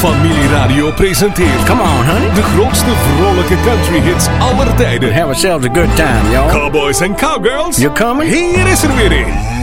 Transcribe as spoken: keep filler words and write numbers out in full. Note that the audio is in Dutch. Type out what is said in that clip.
Familieradio presenteert Come on, honey. de grootste vrolijke country hits aller tijden. Have ourselves a good time, y'all. Cowboys en cowgirls. You coming? Hier is er weer een.